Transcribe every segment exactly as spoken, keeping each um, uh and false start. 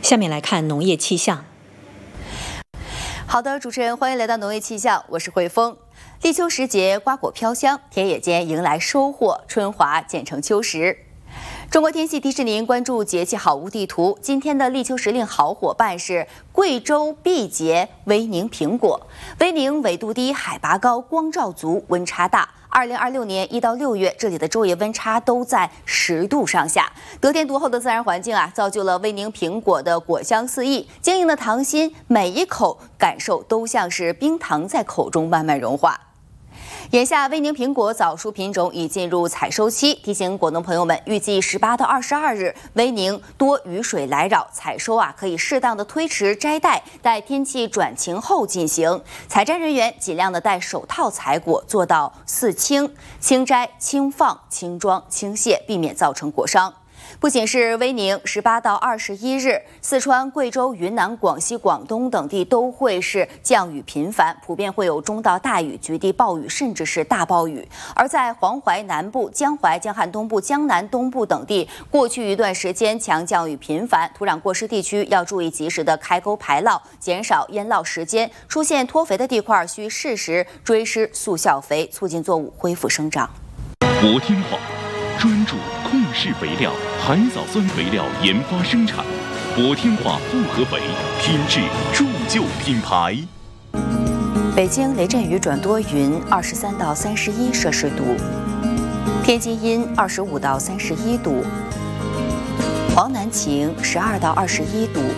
下面来看农业气象。 好的，主持人，欢迎来到农业气象，我是慧峰。立秋时节，瓜果飘香，田野间迎来收获，春华渐成秋实。中国天气提示您关注节气好物地图。今天的立秋时令好伙伴是贵州毕节威宁苹果。威宁纬度低，海拔高，光照足，温差大。二零二六年一到六月，这里的昼夜温差都在十度上下。得天独厚的自然环境啊，造就了威宁苹果的果香四溢，晶莹的糖心，每一口感受都像是冰糖在口中慢慢融化。眼下，威宁苹果早熟品种已进入采收期，提醒果农朋友们，预计十八到二十二日，威宁多雨水来扰，采收啊可以适当的推迟摘袋，待天气转晴后进行。采摘人员尽量的戴手套采果，做到四轻：轻摘、轻放、轻装、轻卸，避免造成果伤。不仅是威宁，十八到二十一日，四川、贵州、云南、广西、广东等地都会是降雨频繁，普遍会有中到大雨、局地暴雨，甚至是大暴雨。而在黄淮南部、江淮、江汉东部、江南东部等地，过去一段时间强降雨频繁，土壤过湿地区要注意及时的开沟排涝，减少淹涝时间。出现脱肥的地块，需适时追施速效肥，促进作物恢复生长。 国天化专注控制肥料、海藻酸肥料研发生产，国天化复合肥，品质铸就品牌。 北京雷阵雨转多云，二十三到三十一摄氏度；天津阴，二十五到三十一度；黄南晴，十二到二十一度；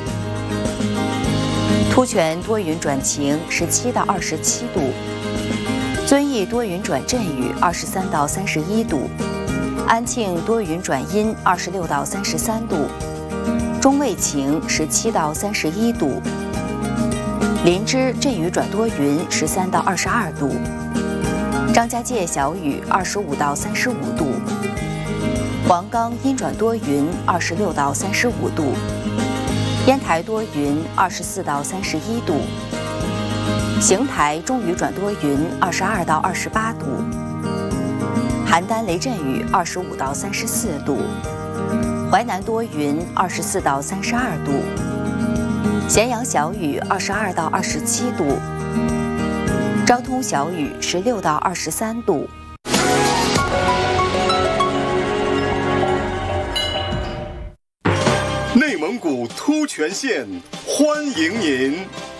突泉多云转晴，十七到二十七度；遵义多云转阵雨，二十三到三十一度。安庆多云转阴，二十六到三十三度；中卫晴，十七到三十一度；林芝阵雨转多云，十三到二十二度；张家界小雨，二十五到三十五度；黄冈阴转多云，二十六到三十五度；烟台多云，二十四到三十一度；邢台中雨转多云，二十二到二十八度。邯郸雷阵雨，二十五到三十四度；淮南多云，二十四到三十二度；咸阳小雨，二十二到二十七度；昭通小雨，十六到二十三度。 内蒙古突泉县欢迎您。